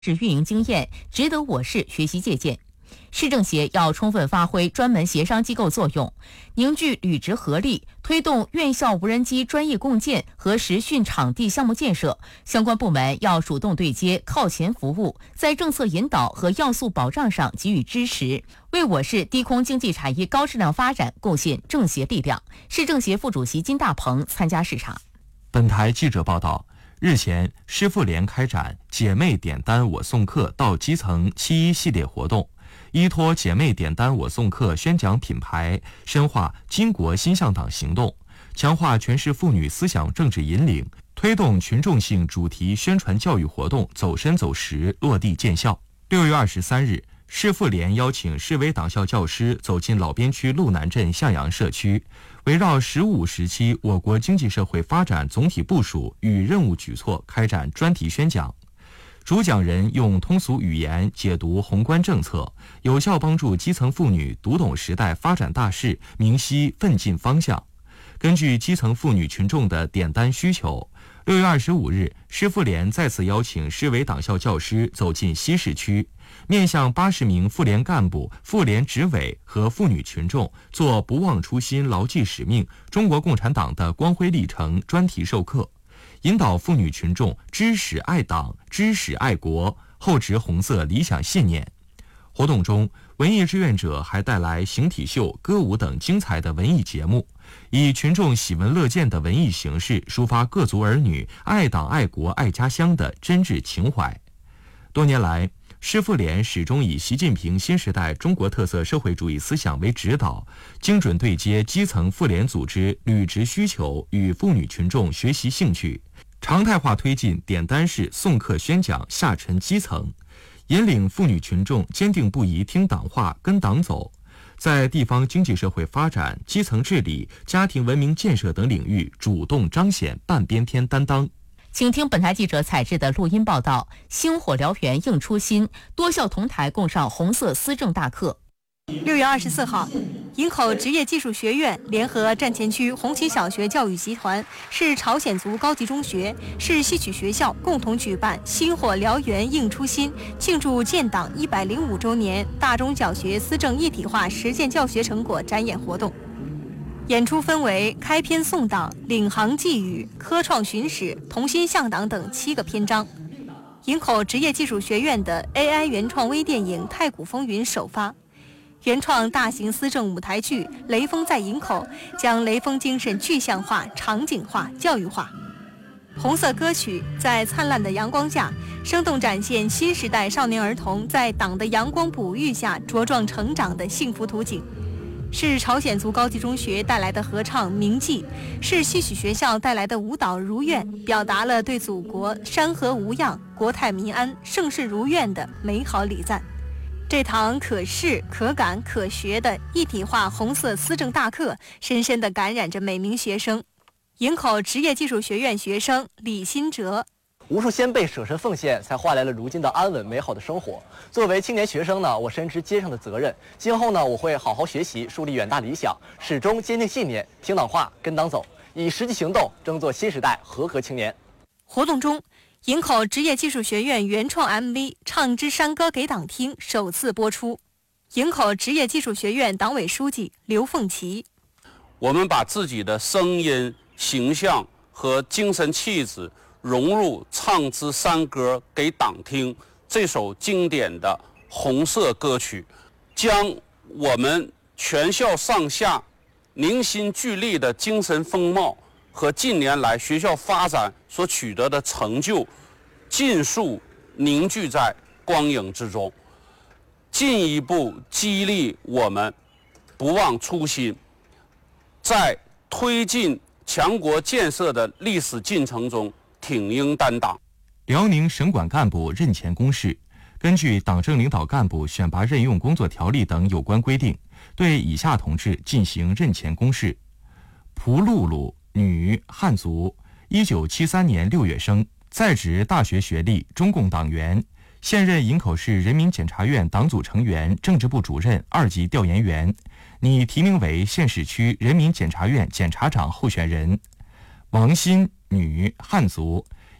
是运营经验，值得我市学习借鉴。市政协要充分发挥专门协商机构作用，凝聚履职合力，推动院校无人机专业共建和实训场地项目建设。相关部门要主动对接，靠前服务，在政策引导和要素保障上给予支持，为我市低空经济产业高质量发展贡献政协力量。市政协副主席金大鹏参加视察。 本台记者报道，日前，师妇联开展“姐妹点单我送客到基层”7·1系列活动，依托“姐妹点单我送客”宣讲品牌，深化巾帼心向党行动，强化全市妇女思想政治引领，推动群众性主题宣传教育活动走深走实，落地见效。6月23日，市妇联邀请市委党校教师走进老边区路南镇向阳社区，围绕15时期我国经济社会发展总体部署与任务举措开展专题宣讲。主讲人用通俗语言解读宏观政策，有效帮助基层妇女读懂时代发展大势，明晰奋进方向。根据基层妇女群众的点单需求，6月25日，市妇联再次邀请市委党校教师走进西市区，面向80名妇联干部、妇联执委和妇女群众做不忘初心、牢记使命、中国共产党的光辉历程专题授课，引导妇女群众知史爱党、知史爱国，厚植红色理想信念。活动中，文艺志愿者还带来形体秀、歌舞等精彩的文艺节目，以群众喜闻乐见的文艺形式抒发各族儿女爱党爱国爱家乡的真挚情怀。多年来，市妇联始终以习近平新时代中国特色社会主义思想为指导，精准对接基层妇联组织履职需求与妇女群众学习兴趣，常态化推进点单式送客宣讲下沉基层，引领妇女群众坚定不移听党话、跟党走，在地方经济社会发展、基层治理、家庭文明建设等领域主动彰显半边天担当。 请听本台记者采制的录音报道：星火燎原映初心，多校同台共上红色思政大课。 6月24号，营口职业技术学院联合站前区红旗小学教育集团、市朝鲜族高级中学、市戏曲学校共同举办“星火燎原映初心”庆祝建党105周年大中小学思政一体化实践教学成果展演活动。演出分为开篇颂党、领航寄语、科创巡史、同心向党等7个篇章。营口职业技术学院的 AI 原创微电影《太古风云》首发。原创大型思政舞台剧《雷锋在营口》将雷锋精神具象化、场景化、教育化。红色歌曲在灿烂的阳光下，生动展现新时代少年儿童在党的阳光哺育下茁壮成长的幸福图景。是朝鲜族高级中学带来的合唱《铭记》，是戏曲学校带来的舞蹈《如愿》，表达了对祖国山河无恙、国泰民安、盛世如愿的美好礼赞。这堂可视、可感、可学的一体化红色思政大课，深深地感染着每名学生。营口职业技术学院学生李新哲： 无数先辈舍身奉献，才换来了如今的安稳美好的生活。作为青年学生呢，我深知街上的责任。今后呢，我会好好学习，树立远大理想，始终坚定信念，听党话，跟党走，以实际行动争做新时代和合青年。 活动中，营口职业技术学院原创 MV《唱支山歌给党听》首次播出。营口职业技术学院党委书记刘凤琪： 我们把自己的声音、形象和精神气质融入《唱支山歌给党听》这首经典的红色歌曲，将我们全校上下凝心聚力的精神风貌和近年来学校发展所取得的成就尽数凝聚在光影之中，进一步激励我们不忘初心，在推进强国建设的历史进程中挺膺担当。 辽宁省管干部任前公示，根据党政领导干部选拔任用工作条例等有关规定，对以下同志进行任前公示：蒲露露，女，汉族，1973年6月生，在职大学学历，中共党员，现任营口市人民检察院党组成员、政治部主任2级调研员，拟提名为县市区人民检察院检察长候选人。王鑫，女，汉族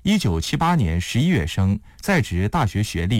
1978年11月生，在职大学学历